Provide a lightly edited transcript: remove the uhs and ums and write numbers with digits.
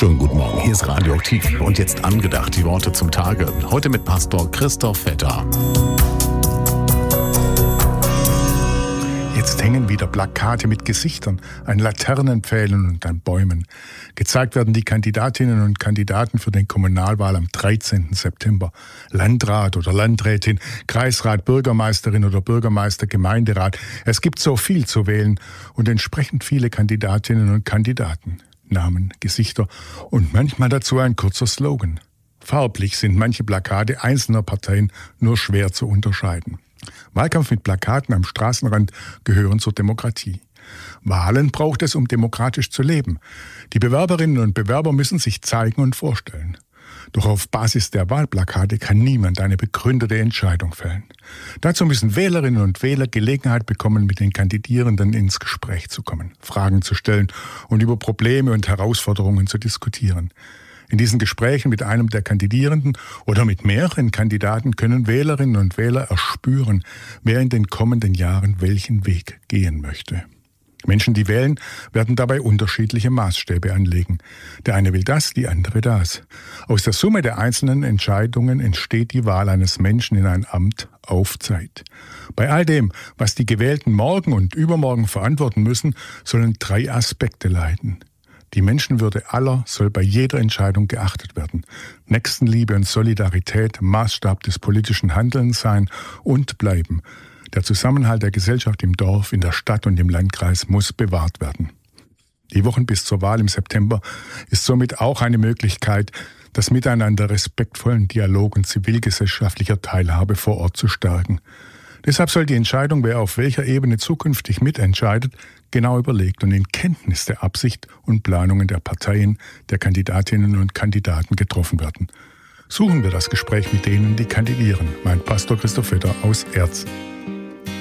Schönen guten Morgen, hier ist Radioaktiv und jetzt angedacht die Worte zum Tage. Heute mit Pastor Christoph Vetter. Jetzt hängen wieder Plakate mit Gesichtern an Laternenpfählen und an Bäumen. Gezeigt werden die Kandidatinnen und Kandidaten für den Kommunalwahl am 13. September. Landrat oder Landrätin, Kreisrat, Bürgermeisterin oder Bürgermeister, Gemeinderat. Es gibt so viel zu wählen und entsprechend viele Kandidatinnen und Kandidaten. Namen, Gesichter und manchmal dazu ein kurzer Slogan. Farblich sind manche Plakate einzelner Parteien nur schwer zu unterscheiden. Wahlkampf mit Plakaten am Straßenrand gehören zur Demokratie. Wahlen braucht es, um demokratisch zu leben. Die Bewerberinnen und Bewerber müssen sich zeigen und vorstellen. Doch auf Basis der Wahlplakate kann niemand eine begründete Entscheidung fällen. Dazu müssen Wählerinnen und Wähler Gelegenheit bekommen, mit den Kandidierenden ins Gespräch zu kommen, Fragen zu stellen und über Probleme und Herausforderungen zu diskutieren. In diesen Gesprächen mit einem der Kandidierenden oder mit mehreren Kandidaten können Wählerinnen und Wähler erspüren, wer in den kommenden Jahren welchen Weg gehen möchte. Menschen, die wählen, werden dabei unterschiedliche Maßstäbe anlegen. Der eine will das, die andere das. Aus der Summe der einzelnen Entscheidungen entsteht die Wahl eines Menschen in ein Amt auf Zeit. Bei all dem, was die Gewählten morgen und übermorgen verantworten müssen, sollen 3 Aspekte leiten. Die Menschenwürde aller soll bei jeder Entscheidung geachtet werden. Nächstenliebe und Solidarität Maßstab des politischen Handelns sein und bleiben. Der Zusammenhalt der Gesellschaft im Dorf, in der Stadt und im Landkreis muss bewahrt werden. Die Wochen bis zur Wahl im September ist somit auch eine Möglichkeit, das Miteinander, respektvollen Dialog und zivilgesellschaftlicher Teilhabe vor Ort zu stärken. Deshalb soll die Entscheidung, wer auf welcher Ebene zukünftig mitentscheidet, genau überlegt und in Kenntnis der Absicht und Planungen der Parteien, der Kandidatinnen und Kandidaten getroffen werden. Suchen wir das Gespräch mit denen, die kandidieren, meint Pastor Christoph Vetter aus Erz.